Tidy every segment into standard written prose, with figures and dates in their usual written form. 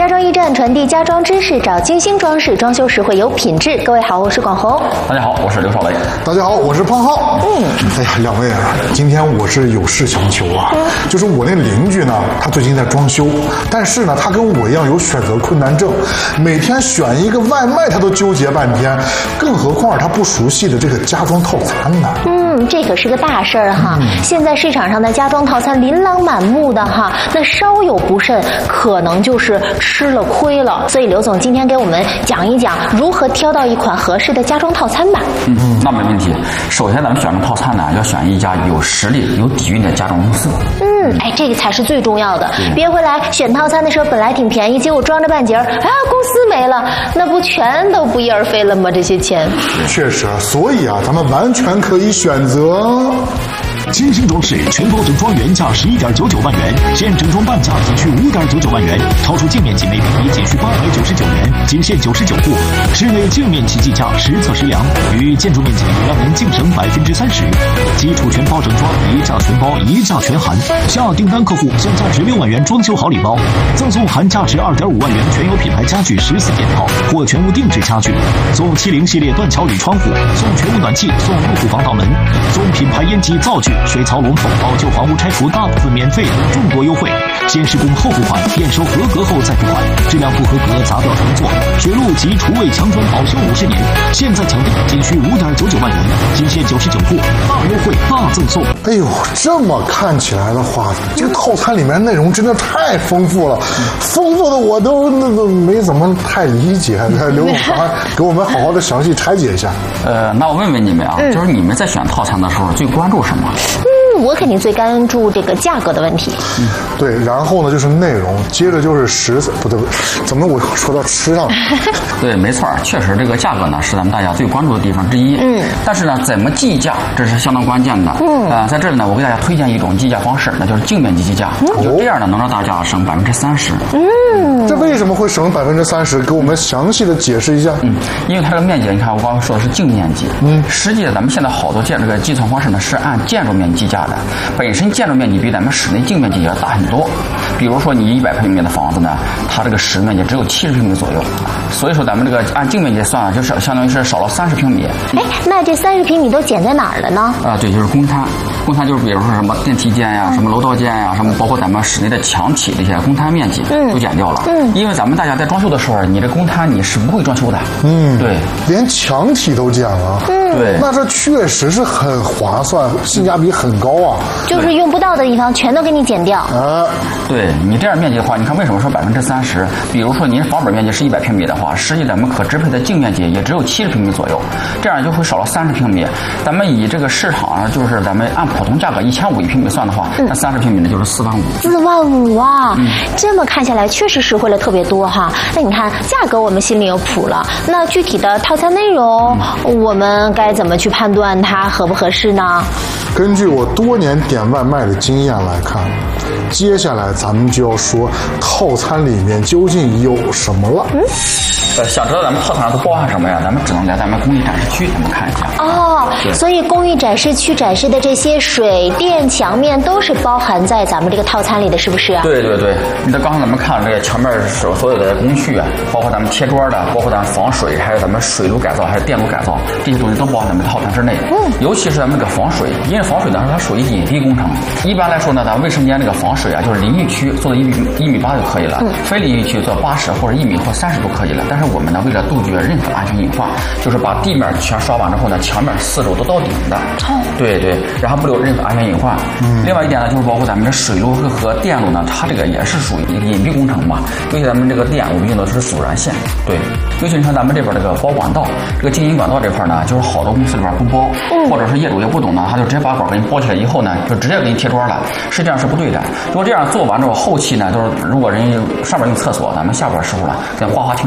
家装驿站传递家装知识，找精心装饰，装修实惠有品质。各位好，我是广红。 大家好，我是刘少雷。 大家好，我是胖浩。哎呀，两位啊，今天我是有事相求啊。就是我那邻居呢，他最近在装修，但是呢，他跟我一样有选择困难症，每天选一个外卖他都纠结半天，更何况他不熟悉的这个家装套餐呢。 这可是个大事儿哈。现在市场上的家装套餐琳琅满目的哈，那稍有不慎，可能就是吃了亏了。所以刘总今天给我们讲一讲如何挑到一款合适的家装套餐吧。 那没问题。首先咱们选择套餐呢，要选一家有实力、有底蕴的家装公司。 这个才是最重要的。别回来选套餐的时候本来挺便宜，结果装着半截儿，公司没了，那不全都不翼而飞了吗？这些钱。 确实，所以啊，咱们完全可以选择。 精心装饰全包整装原价11.99万元，现整装半价仅需5.99万元，超出净面积每平米仅需899元，仅限99户。室内净面积计价实测实量，与建筑面积让您净省30%。基础全包整装，一价全包，一价全含。下订单客户享价值6万元装修好礼包，赠送含价值2.5万元全有品牌家具14件套或全屋定制家具，送70系列断桥铝窗户，送全屋暖气，送入户防盗门，送品牌烟机灶具、水槽龙头，保旧房屋拆除大部分免费，众多优惠。先施工后付款，验收合格后再付款，质量不合格砸掉重做。水路及厨卫墙砖保修50年，现在抢订仅需5.99万元，仅限99户，大优惠大赠送。 哎呦，这么看起来的话，这个套餐里面内容真的太丰富了，丰富的我都没怎么太理解。刘总给我们好好的详细拆解一下。 那我问问你们啊，就是你们在选套餐的时候最关注什么？ 我肯定最关注这个价格的问题。 对，然后呢就是内容，接着就是不对，怎么我说到吃上了？ 对，没错，确实这个价格呢是咱们大家最关注的地方之一。但是呢，怎么计价这是相当关键的。在这里呢，我给大家推荐一种计价方式，那就是净面积计价。就这样呢，能让大家省30%。 这为什么会省30%？给我们详细的解释一下。 因为它这个面积，你看我刚刚说的是净面积。实际咱们现在好多这个计算方式呢是按建筑面积计价的。本身建筑面积比咱们室内净面积要大很多，比如说你100平米的房子呢，它这个实面积只有70平米左右，所以说咱们这个按净面积算，就是相当于是少了30平米。 那这30平米都减在哪儿了呢？ 对，就是公摊。公摊就是比如说什么电梯间呀、什么楼道间呀、什么包括咱们室内的墙体这些公摊面积都减掉了。因为咱们大家在装修的时候，你这公摊你是不会装修的。对， 连墙体都减了。 对， 那这确实是很划算，性价比很高啊。 就是用不到的地方全都给你减掉。 对，你这样面积的话，你看为什么说30%？比如说您房本面积是100平米的话，实际咱们可支配的净面积也只有70平米左右，这样就会少了30平米。咱们以这个市场上就是咱们按普通价格1500一平米算的话，那30平米呢就是4万5。 4万5啊！这么看下来确实实惠了特别多哈。那你看价格我们心里有谱了，那具体的套餐内容，我们该怎么去判断它合不合适呢？ 根据我多年点外卖的经验来看，接下来咱们就要说套餐里面究竟有什么了。 想知道咱们套餐上都包含什么呀？咱们只能在咱们工艺展示区咱们看一下。 所以工艺展示区展示的这些水电墙面都是包含在咱们这个套餐里的，是不是？ 对。你看刚才咱们看了这个墙面所有的工序啊，包括咱们贴砖的，包括咱们防水，还有咱们水路改造，还有电路改造，这些东西都包含咱们套餐之内。尤其是咱们这个防水，因为防水呢它属于隐蔽工程。一般来说呢，咱卫生间这个防水啊，就是淋浴区做到1.8米就可以了，非淋浴区做80或者1米或30都可以了。但是我们呢，为了杜绝任何安全隐患，就是把地面全刷完之后呢，墙面4周都到顶的。对，然后不留任何安全隐患。另外一点呢，就是包括咱们的水路和电路呢，它这个也是属于一个隐蔽工程嘛。尤其咱们这个电，我们用的是阻燃线。对，尤其你看咱们这边这个包管道，这个经营管道这块呢，就是好多公司里边不包，或者是业主也不懂呢，他就直接把管给你包起来以后呢，就直接给你贴砖了。实际上是不对的。如果这样做完之后，后期呢，就是如果人上边用厕所，咱们下边师傅了，跟花花清生人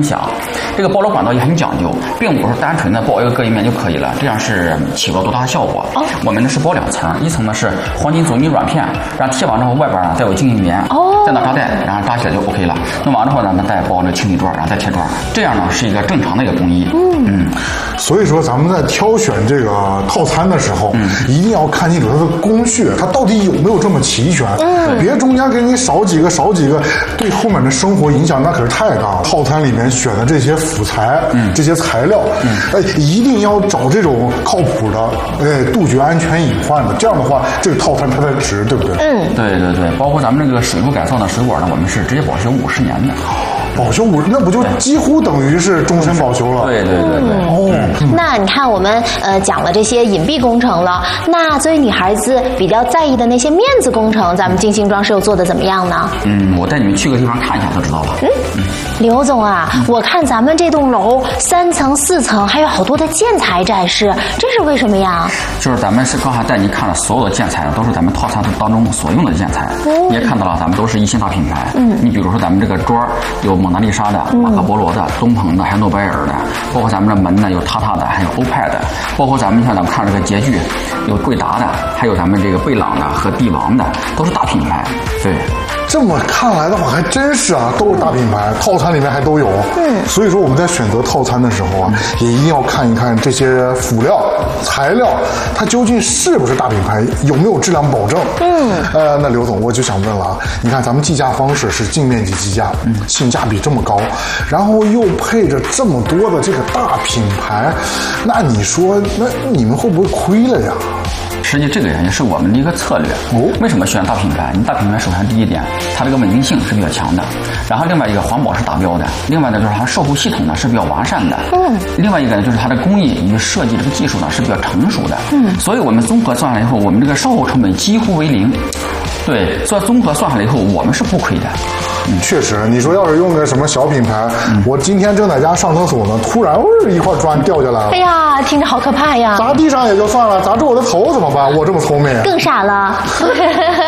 响。这个包装管道也很讲究，并不是单纯的包一个隔音棉就可以了，这样是起不到多大的效果。我们呢是包2层，一层呢是黄金走泥软片，然后贴完之后外边呢再有静音棉，再拿扎带，然后扎起来就 OK 了。弄完之后呢，再包那清理砖，然后再贴砖，这样呢是一个正常的一个工艺。 所以说咱们在挑选这个套餐的时候，一定要看清楚它的工序，它到底有没有这么齐全。别中间给你少几个，对后面的生活影响那可是太大了。套餐里面选的这些辅材，这些材料，一定要找这种靠谱的，杜绝安全隐患的。这样的话，这个套餐它才值，对不对？ 对，包括咱们这个水路改造的水管呢，我们是直接保修50年的。 保修那不就几乎等于是终身保修了？ 对。 那你看我们讲了这些隐蔽工程了，那作为女孩子比较在意的那些面子工程，咱们金星装饰又做的怎么样呢？ 我带你们去个地方看一下就知道了。 刘总啊，我看咱们这栋楼3层4层还有好多的建材展示，这是为什么呀？ 就是咱们是刚才带您看了所有的建材，都是咱们套餐当中所用的建材。你也看到了，咱们都是一线大品牌。你比如说咱们这个砖有蒙娜丽莎的、马可波罗的、东鹏的，还有诺贝尔的，包括咱们的门呢有塔塔的，还有欧派的，包括咱们像咱们看这个洁具有贵达的，还有咱们这个贝朗的和帝王的，都是大品牌。对。 这么看来的话，还真是啊，都是大品牌，套餐里面还都有。所以说我们在选择套餐的时候啊，也一定要看一看这些辅料、材料，它究竟是不是大品牌，有没有质量保证。那刘总，我就想问了啊，你看咱们计价方式是净面积计价，性价比这么高，然后又配着这么多的这个大品牌，那你说，那你们会不会亏了呀？ 实际这个也是我们的一个策略。为什么选大品牌？你大品牌首先第一点，它这个稳定性是比较强的，然后另外一个环保是达标的，另外呢就是它售后系统呢是比较完善的，另外一个呢就是它的工艺与设计这个技术呢是比较成熟的，所以我们综合算下来以后，我们这个售后成本几乎为0。对，所以综合算下来以后，我们是不亏的。 确实，你说要是用个什么小品牌，我今天正在家上厕所呢，突然一块砖掉下来了， 哎呀，听着好可怕呀！ 砸地上也就算了，砸住我的头怎么办？我这么聪明， 更傻了。